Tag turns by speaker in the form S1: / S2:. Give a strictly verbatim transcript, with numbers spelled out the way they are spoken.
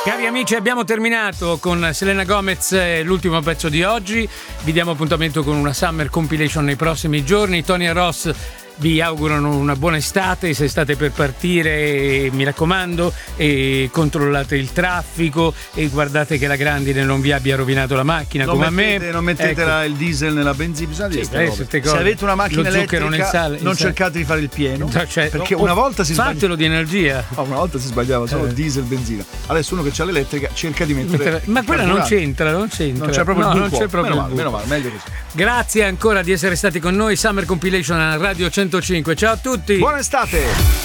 S1: Cari amici, abbiamo terminato con Selena Gomez, l'ultimo pezzo di oggi. Vi diamo appuntamento con una Summer Compilation nei prossimi giorni. Tony e Ross vi augurano una buona estate. Se state per partire, mi raccomando, e controllate il traffico e guardate che la grandine non vi abbia rovinato la macchina,
S2: non
S1: come
S2: mettete,
S1: a me.
S2: Non mettete
S1: ecco.
S2: il diesel nella benzina, bisogna dire
S1: sì,
S2: queste
S1: queste
S2: cose. Se avete una macchina elettrica,
S1: nel sale,
S2: non
S1: il sale.
S2: cercate di fare il pieno,
S1: No, cioè,
S2: perché
S1: o,
S2: una volta si
S1: fatelo
S2: sbaglia...
S1: di energia.
S2: Oh, una volta si sbagliava solo
S1: eh.
S2: diesel, benzina. Adesso uno che c'ha l'elettrica cerca di mettere.
S1: Ma quella non c'entra, non c'entra.
S2: Non c'è proprio
S1: no,
S2: il
S1: non
S2: buco.
S1: c'è proprio
S2: meno
S1: il
S2: male,
S1: buco.
S2: meno male, meglio così.
S1: Grazie ancora di essere stati con noi. Summer Compilation a Radio centocinque. Ciao a tutti.
S2: Buona estate.